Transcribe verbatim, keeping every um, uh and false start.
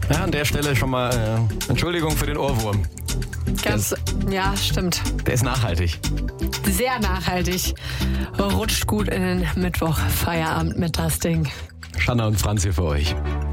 Ja, an der Stelle schon mal äh, Entschuldigung für den Ohrwurm. Ganz, ja, stimmt. Der ist nachhaltig. Sehr nachhaltig. Rutscht gut in den Mittwoch. Feierabend mit das Ding. Shanna und Franz hier für euch.